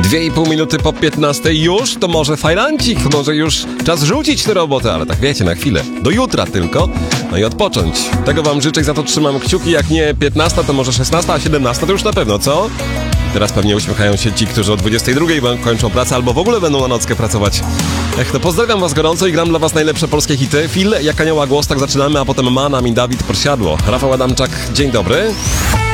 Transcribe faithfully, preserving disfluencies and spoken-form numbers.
Dwie i pół minuty po piętnastej już, to może fajrancik, może już czas rzucić tę robotę, ale tak wiecie, na chwilę, do jutra tylko, no i odpocząć. Tego wam życzę i za to trzymam kciuki, jak nie piętnasta, to może szesnasta, a siedemnasta to już na pewno, co? Teraz pewnie uśmiechają się ci, którzy o dwudziestej drugiej kończą pracę albo w ogóle będą na nockę pracować. Ech, no pozdrawiam was gorąco i gram dla was najlepsze polskie hity. Phil, jak anioła głos, tak zaczynamy, a potem Manam i Dawid Podsiadło. Rafał Adamczak, dzień dobry.